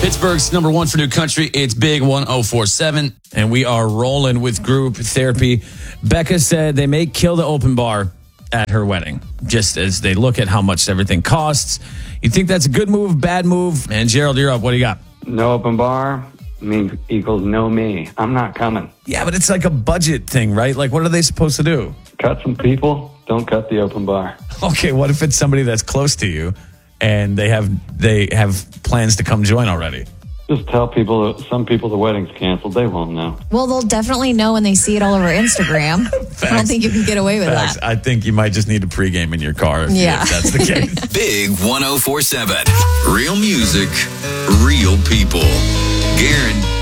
Pittsburgh's number one for new country. It's Big 1047. And we are rolling with group therapy. Becca said they may kill the open bar at her wedding, just as they look at how much everything costs. You think that's a good move, bad move? And Gerald, you're up. What do you got? No open bar equals no me. I'm not coming. Yeah, but it's like a budget thing, right? Like, what are they supposed to do? Cut some people. Don't cut the open bar. Okay, what if it's somebody that's close to you and they have plans to come join already? Just tell people, some people the wedding's canceled. They won't know. Well, they'll definitely know when they see it all over Instagram. I don't think you can get away with that. I think you might just need a pregame in your car if that's the case. Big 1047. Real music, real people. Guaranteed.